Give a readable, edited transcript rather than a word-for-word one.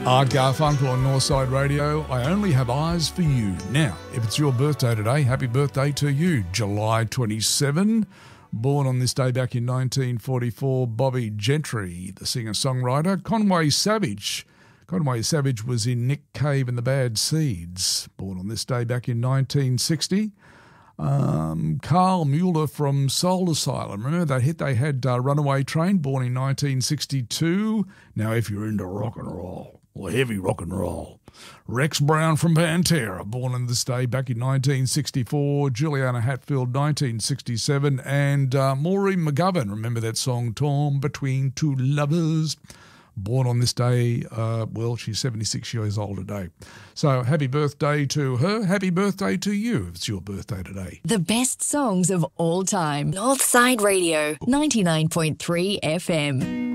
Art Garfunkel on Northside Radio. I only have eyes for you. Now, if it's your birthday today, happy birthday to you. July 27, born on this day back in 1944, Bobby Gentry, the singer-songwriter. Conway Savage. Conway Savage was in Nick Cave and the Bad Seeds, born on this day back in 1960. Carl Mueller from Soul Asylum. Remember that hit they had, Runaway Train, born in 1962. Now, if you're into rock and roll, or heavy rock and roll. Rex Brown from Pantera, born on this day back in 1964. Juliana Hatfield, 1967. And Maureen McGovern, remember that song, Torn Between Two Lovers? Born on this day, she's 76 years old today. So happy birthday to her. Happy birthday to you if it's your birthday today. The best songs of all time. Northside Radio, 99.3 FM.